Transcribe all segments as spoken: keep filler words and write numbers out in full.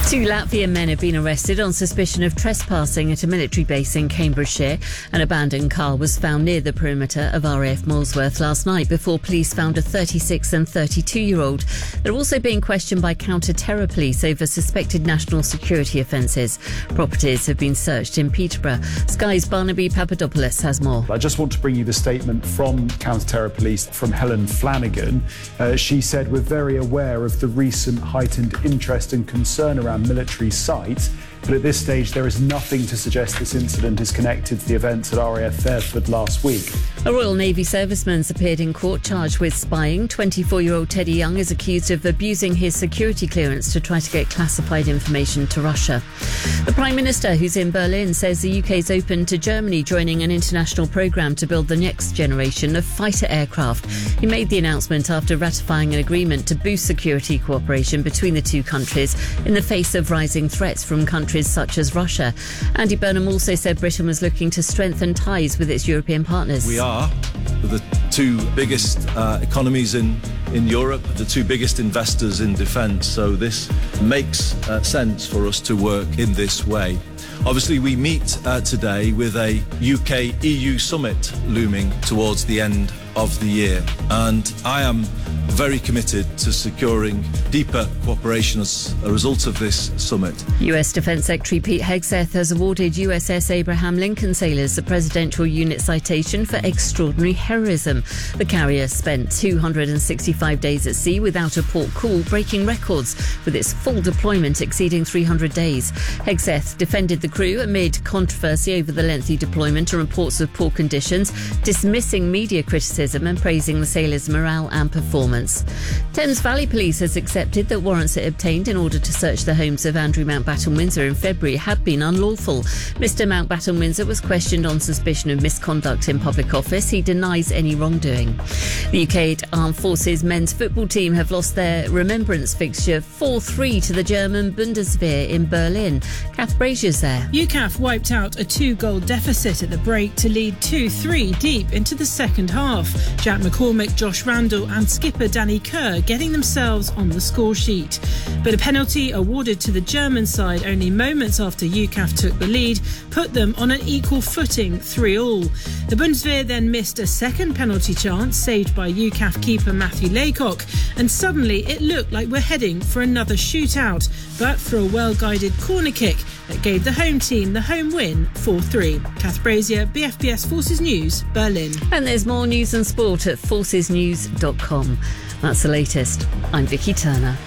Two Latvian men have been arrested on suspicion of trespassing at a military base in Cambridgeshire. An abandoned car was found near the perimeter of R A F Molesworth last night before police found a thirty-six and thirty-two-year-old. They're also being questioned by counter-terror police over suspected national security offences. Properties have been searched in Peterborough. Sky's Barnaby Papadopoulos has more. I just want to bring you the statement from counter-terror police from Helen Flanagan. Uh, she said, "We're very aware of the recent heightened interest and concern around military sites, but at this stage there is nothing to suggest this incident is connected to the events at R A F Fairford last week." A Royal Navy serviceman's appeared in court charged with spying. twenty-four-year-old Teddy Young is accused of abusing his security clearance to try to get classified information to Russia. The Prime Minister, who's in Berlin, says the U K is open to Germany joining an international programme to build the next generation of fighter aircraft. He made the announcement after ratifying an agreement to boost security cooperation between the two countries in the face of rising threats from countries such as Russia. Andy Burnham also said Britain was looking to strengthen ties with its European partners. We are the two biggest uh, economies in, in Europe, the two biggest investors in defence, so this makes uh, sense for us to work in this way. Obviously, we meet uh, today with a U K E U summit looming towards the end of the year, and I am very committed to securing deeper cooperation as a result of this summit. U S Defence Secretary Pete Hegseth has awarded U S S Abraham Lincoln sailors the Presidential Unit Citation for extraordinary heroism. The carrier spent two hundred sixty-five days at sea without a port call, breaking records, with its full deployment exceeding three hundred days. Hegseth defended the crew amid controversy over the lengthy deployment and reports of poor conditions, dismissing media criticism and praising the sailors' morale and performance. Thames Valley Police has accepted that warrants it obtained in order to search the homes of Andrew Mountbatten Windsor in February had been unlawful. Mister Mountbatten Windsor was questioned on suspicion of misconduct in public office. He denies any wrongdoing. The U K Armed Forces men's football team have lost their remembrance fixture four three to the German Bundeswehr in Berlin. Kath Brazier's there. U C A F wiped out a two-goal deficit at the break to lead two three deep into the second half. Jack McCormick, Josh Randall and skipper Danny Kerr getting themselves on the score sheet. But a penalty awarded to the German side only moments after U C A F took the lead put them on an equal footing, three all. The Bundeswehr then missed a second penalty chance saved by U C A F keeper Matthew Laycock, and suddenly it looked like we're heading for another shootout, but for a well-guided corner kick that gave the home team the home win, four three. Kath Brazier, B F B S Forces News, Berlin. And there's more news and sport at forces news dot com. That's the latest. I'm Vicky Turner.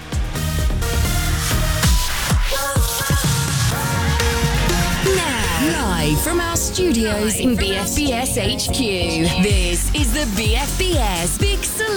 Now, live from our studios in B F B S H Q, this is the B F B S Big Selection.